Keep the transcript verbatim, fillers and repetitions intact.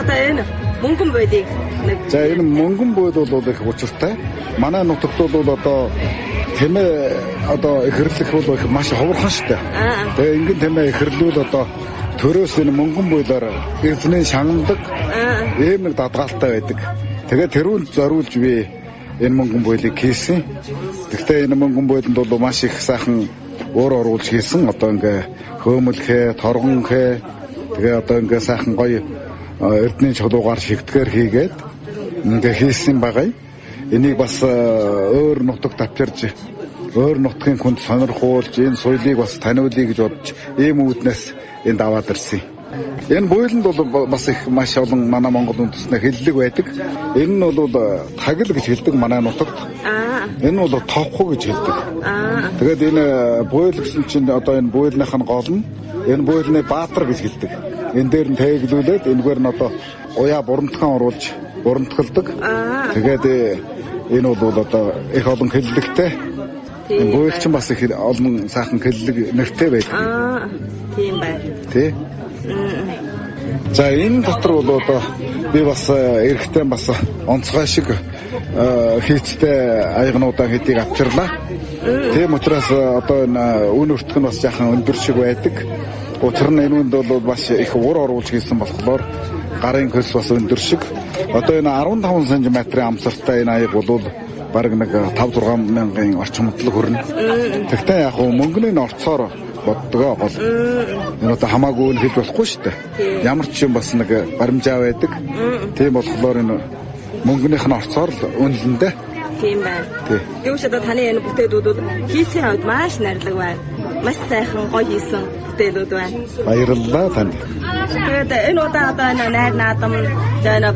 одоо энэ мөнгөн бойлыг нэг. За энэ мөнгөн бойл бол их учиртай. Манай нутагт бол одоо тэмээ одоо ихэрлэх бол их маш ховорхон шүү дээ. Тэгээ ингэн тэмээ ихэрлүүл одоо төрөөс энэ мөнгөн бойлоор эзний шаналдаг ийм нэг дадгаалтай байдаг. Тэгээ тэрүүнд зориулж би энэ мөнгөн бойлыг хийсэн. Гэхдээ энэ мөнгөн бойлонд бол маш их сайхан өөр оруулж хийсэн. Одоо ингээ хөөмөлхөө, торгонхөө тэгээ одоо ингээ сайхан гоё эрдний чулуугаар шигтгэр хийгээд ингээ хийсэн байгаа юм. Энийг бас өөр нутагт авчирж өөр нутгийн хүнд сонирхуулж энэ соёлыг бас таниулъя гэж бодож ийм үүднээс энд аваад ирсэн. Энэ буйланд бол бас их маш олон манай Монгол үндэстнээ хэллэг байдаг. Энэ нь бол тагил гэж хэлдэг манай нутагт. Энэ бол товхо гэж хэлдэг. Тэгээд энэ буйл гэсэн чинь одоо энэ буйлных нь гол нь энэ буйлны баатар гэж хэлдэг. Энэ дээр нь тээглүүлээд энэгээр нь одоо уяа бурамтхан оруулж бурамтгалдаг. Тэгээд энэ бол одоо их олон хэллэгтэй. Энэ буйл чинь бас их олон сайхан хэллэг нэртэй байдаг. Аа, тийм байна. Тэ. За энэ дотор бол одоо би бас эрэхтэн бас онцгой шиг хийцтэй аягнуудаа хэдийг авчирлаа. Тийм учраас одоо энэ үн өртөх нь бас яхан өндөр шиг байдаг. Учир нь энэ үнд бол бас их ур оруулж хийсэн болохоор гарын хөлс бас өндөр шиг. Одоо энэ арван таван сантиметрийн амсартай энэ аяг бол бараг нэг тавь зургаан мянган орчимдлог хүрнэ. Тэгтээ яг мөнгөний орцоор боддгоо гол. Энэ одоо хамаагүй нь хэлж болохгүй шүү дээ. Ямар ч юм бас нэг баримжаа байдаг. Тийм болохоор энэ мөнгөнийх нь орцоор л үнэлэндээ. Тийм байна. Гэвч одоо таны энэ бүтээлүүд хийсэн хавьд маш нарилга байна. Маш сайхан гоё хийсэн бүтээлүүд байна. Баярлалаа танд. Тэгээд энэ удаа одоо найр наадам